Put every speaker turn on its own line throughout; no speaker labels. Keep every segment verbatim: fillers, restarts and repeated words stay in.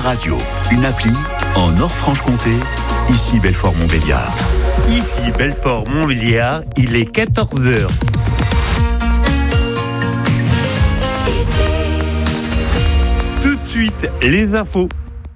radio, une appli en Nord-Franche-Comté, ici Belfort-Montbéliard.
Ici Belfort-Montbéliard, il est quatorze heures. Tout de suite, les infos.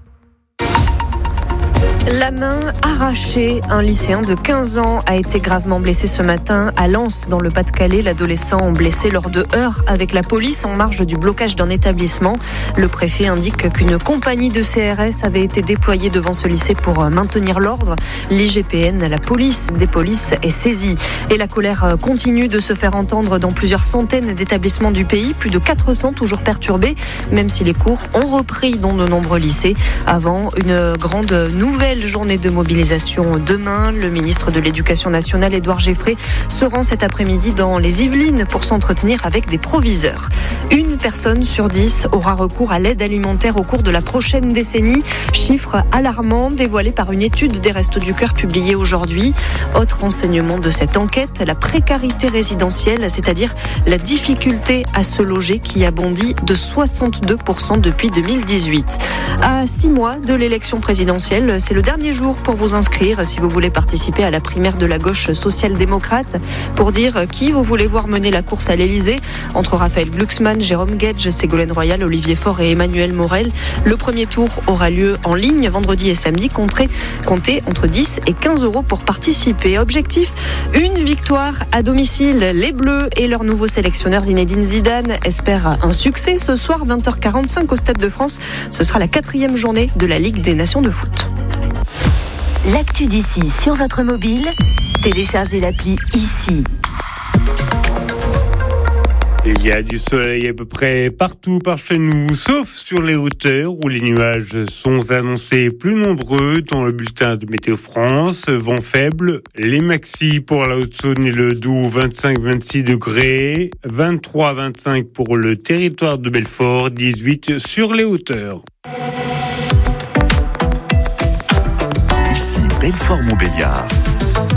La main arrachée, un lycéen de quinze ans a été gravement blessé ce matin à Lens, dans le Pas-de-Calais. L'adolescent blessé lors de heurts avec la police en marge du blocage d'un établissement. Le préfet indique qu'une compagnie de C R S avait été déployée devant ce lycée pour maintenir l'ordre. L'I G P N, la police des polices, est saisie. Et la colère continue de se faire entendre dans plusieurs centaines d'établissements du pays. Plus de quatre cents toujours perturbés, même si les cours ont repris dans de nombreux lycées. Avant une grande nouvelle journée de mobilisation demain. Le ministre de l'Éducation nationale, Édouard Geffrey, se rend cet après-midi dans les Yvelines pour s'entretenir avec des proviseurs. Une personne sur dix aura recours à l'aide alimentaire au cours de la prochaine décennie. Chiffre alarmant dévoilé par une étude des Restos du Cœur publiée aujourd'hui. Autre enseignement de cette enquête, la précarité résidentielle, c'est-à-dire la difficulté à se loger qui a bondi de soixante-deux pour cent depuis deux mille dix-huit. À six mois de l'élection présidentielle, c'est le dernier jour pour vous inscrire si vous voulez participer à la primaire de la gauche social-démocrate. Pour dire qui vous voulez voir mener la course à l'Elysée entre Raphaël Glucksmann, Jérôme Guedj, Ségolène Royal, Olivier Faure et Emmanuel Morel. Le premier tour aura lieu en ligne vendredi et samedi. Comptez, comptez entre dix et quinze euros pour participer. Objectif, une victoire à domicile. Les Bleus et leur nouveau sélectionneur Zinedine Zidane espèrent un succès ce soir, vingt heures quarante-cinq au Stade de France. Ce sera la quatrième journée de la Ligue des Nations de foot.
L'actu d'ici sur votre mobile, téléchargez l'appli ici.
Il y a du soleil à peu près partout par chez nous, sauf sur les hauteurs où les nuages sont annoncés plus nombreux dans le bulletin de Météo France. Vent faible, les maxis pour la Haute-Saône et le Doubs, vingt-cinq à vingt-six degrés, vingt-trois à vingt-cinq pour le territoire de Belfort, dix-huit sur les hauteurs.
Ici Belfort-Montbéliard.